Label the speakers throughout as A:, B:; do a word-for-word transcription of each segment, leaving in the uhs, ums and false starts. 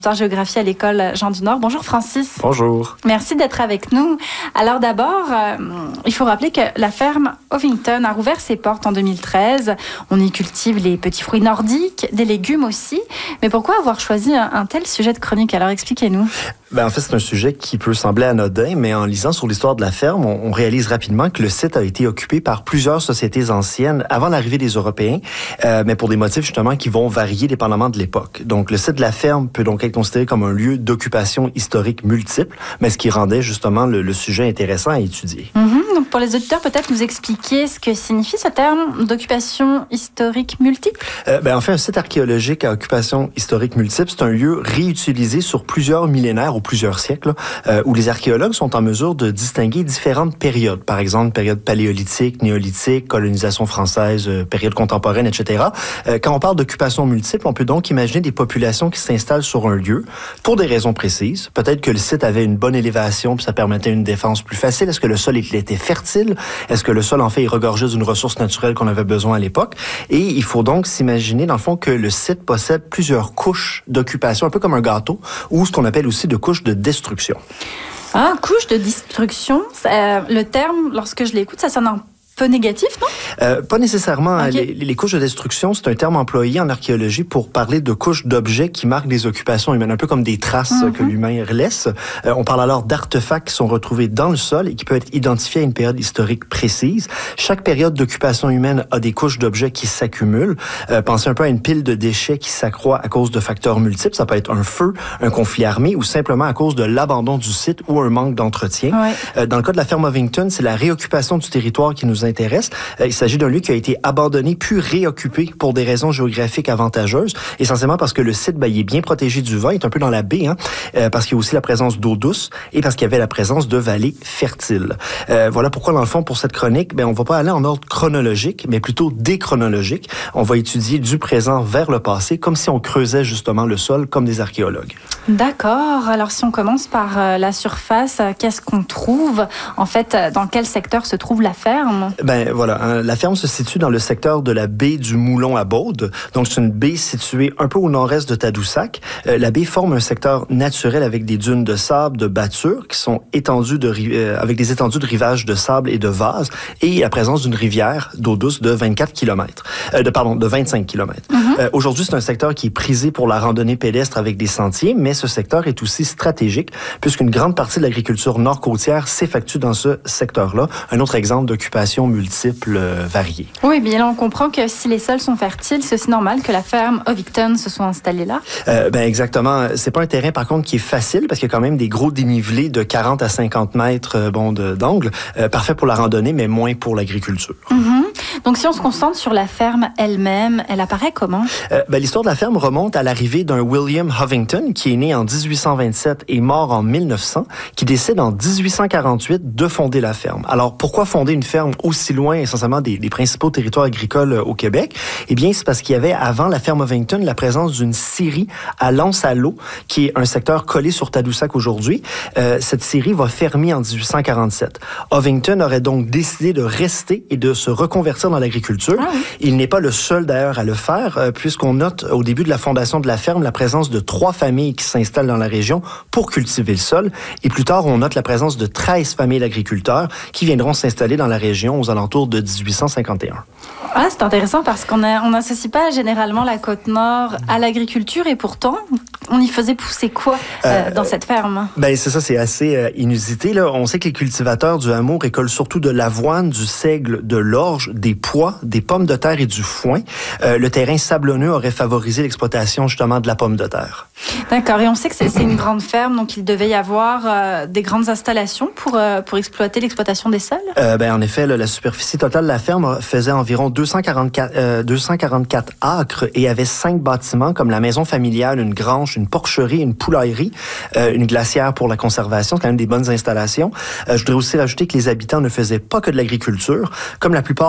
A: en géographie à l'école Jean du Nord. Bonjour Francis.
B: Bonjour.
A: Merci d'être avec nous. Alors d'abord, euh, il faut rappeler que la ferme Ovington a rouvert ses portes en deux mille treize. On y cultive les petits fruits nordiques, des légumes aussi. Mais pourquoi avoir choisi un, un tel sujet de chronique? Alors expliquez-nous.
B: Ben, en fait, c'est un sujet qui peut sembler anodin, mais en lisant sur l'histoire de la ferme, on, on réalise rapidement que le site a été occupé par plusieurs sociétés anciennes avant l'arrivée des Européens, euh, mais pour des motifs justement qui vont varier dépendamment de l'époque. Donc, le site de la ferme peut donc être considéré comme un lieu d'occupation historique multiple, mais ce qui rendait justement le, le sujet intéressant à étudier.
A: Mm-hmm. Donc, pour les auditeurs, peut-être nous expliquer ce que signifie ce terme d'occupation historique multiple?
B: Euh, ben, en fait, un site archéologique à occupation historique multiple, c'est un lieu réutilisé sur plusieurs millénaires ou plusieurs siècles, euh, où les archéologues sont en mesure de distinguer différentes périodes. Par exemple, période paléolithique, néolithique, colonisation française, euh, période contemporaine, et cetera. Euh, quand on parle d'occupation multiple, on peut donc imaginer des populations qui s'installent sur un lieu pour des raisons précises. Peut-être que le site avait une bonne élévation, puis ça permettait une défense plus facile. Est-ce que le sol était fertile? Est-ce que le sol, en fait, est regorgé d'une ressource naturelle qu'on avait besoin à l'époque? Et il faut donc s'imaginer, dans le fond, que le site possède plusieurs couches d'occupation, un peu comme un gâteau, ou ce qu'on appelle aussi de couches de destruction.
A: Ah, couche de destruction. Euh, le terme, lorsque je l'écoute, ça sonne un peu négatif, non?
B: Euh, pas nécessairement.
A: Okay.
B: Les, les couches de destruction, c'est un terme employé en archéologie pour parler de couches d'objets qui marquent des occupations humaines, un peu comme des traces mm-hmm. que l'humain laisse. Euh, on parle alors d'artefacts qui sont retrouvés dans le sol et qui peuvent être identifiés à une période historique précise. Chaque période d'occupation humaine a des couches d'objets qui s'accumulent. Euh, pensez un peu à une pile de déchets qui s'accroît à cause de facteurs multiples. Ça peut être un feu, un conflit armé ou simplement à cause de l'abandon du site ou un manque d'entretien.
A: Ouais.
B: Euh, dans le cas de la ferme Ovington, c'est la réoccupation du territoire qui nous intéresse. Euh, il s'agit d'un lieu qui a été abandonné puis réoccupé pour des raisons géographiques avantageuses, essentiellement parce que le site, ben, il est bien protégé du vent, il est un peu dans la baie, hein, euh, parce qu'il y a aussi la présence d'eau douce et parce qu'il y avait la présence de vallées fertiles. Euh, voilà pourquoi, dans le fond, pour cette chronique, ben, on va pas aller en ordre chronologique, mais plutôt déchronologique. On va étudier du présent vers le passé, comme si on creusait justement le sol, comme des archéologues.
A: D'accord. Alors, si on commence par euh, la surface, euh, qu'est-ce qu'on trouve? En fait, euh, dans quel secteur se trouve la ferme?
B: Ben voilà, hein, la ferme se situe dans le secteur de la baie du Moulon à Baude. Donc, c'est une baie située un peu au nord-est de Tadoussac. Euh, la baie forme un secteur naturel avec des dunes de sable, de bâtures qui sont étendues de, euh, avec des étendues de rivage de sable et de vase et la présence d'une rivière d'eau douce de vingt-quatre kilomètres. Euh, de, pardon, de vingt-cinq kilomètres. Mm-hmm. Euh, aujourd'hui, c'est un secteur qui est prisé pour la randonnée pédestre avec des sentiers, mais ce secteur est aussi stratégique puisqu'une grande partie de l'agriculture nord-côtière s'effectue dans ce secteur-là. Un autre exemple d'occupation multiple euh, variée.
A: Oui, bien là, on comprend que si les sols sont fertiles, c'est aussi normal que la ferme Ovington se soit installée là.
B: Euh, ben exactement. C'est pas un terrain, par contre, qui est facile parce qu'il y a quand même des gros dénivelés de quarante à cinquante mètres euh, bon, de, d'angle. Euh, parfait pour la randonnée, mais moins pour l'agriculture.
A: Mm-hmm. Donc, si on se concentre sur la ferme elle-même, elle apparaît comment?
B: Euh, ben, l'histoire de la ferme remonte à l'arrivée d'un William Ovington qui est né en dix-huit cent vingt-sept et mort en mille neuf cents, qui décide en dix-huit cent quarante-huit de fonder la ferme. Alors, pourquoi fonder une ferme aussi loin, essentiellement des, des principaux territoires agricoles au Québec? Eh bien, c'est parce qu'il y avait, avant la ferme Ovington, la présence d'une scierie à Lens-à-l'Eau, qui est un secteur collé sur Tadoussac aujourd'hui. Euh, cette scierie va fermer en dix-huit cent quarante-sept. Ovington aurait donc décidé de rester et de se reconvertir dans l'agriculture. Ah oui. Il n'est pas le seul, d'ailleurs, à le faire, euh, puisqu'on note, au début de la fondation de la ferme, la présence de trois familles qui s'installent dans la région pour cultiver le sol. Et plus tard, on note la présence de treize familles d'agriculteurs qui viendront s'installer dans la région aux alentours de dix-huit cent cinquante et un.
A: Ah, c'est intéressant parce qu'on n'associe pas généralement la Côte-Nord à l'agriculture et pourtant, on y faisait pousser quoi euh, euh, dans cette ferme? Ben,
B: c'est ça, c'est assez euh, inusité. Là. On sait que les cultivateurs du hameau récoltent surtout de l'avoine, du seigle, de l'orge, des pois, des pommes de terre et du foin. Euh, le terrain sablonneux aurait favorisé l'exploitation justement de la pomme de terre.
A: D'accord, et on sait que c'est, c'est une grande ferme, donc il devait y avoir euh, des grandes installations pour, euh, pour exploiter l'exploitation des sols?
B: Euh, ben, en effet, là, la superficie totale de la ferme faisait environ deux cent quarante-quatre, euh, deux cent quarante-quatre acres et avait cinq bâtiments comme la maison familiale, une grange, une porcherie, une poulaillerie, euh, une glacière pour la conservation. C'est quand même des bonnes installations. Euh, je voudrais aussi rajouter que les habitants ne faisaient pas que de l'agriculture. Comme la plupart travaillaient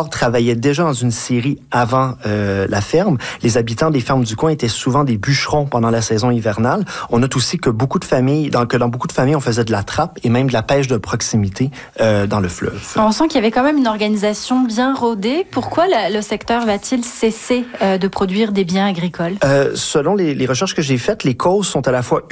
B: travaillaient déjà dans une scierie avant euh, la ferme. Les habitants des fermes du coin étaient souvent des bûcherons pendant la saison hivernale. On note aussi que beaucoup de familles, dans, que dans beaucoup de familles, on faisait de la trappe et même de la pêche de proximité euh, dans le fleuve.
A: On sent qu'il y avait quand même une organisation bien rodée. Pourquoi la, le secteur va-t-il cesser euh, de produire des biens agricoles?
B: Euh, selon les, les recherches que j'ai faites, les causes sont à la fois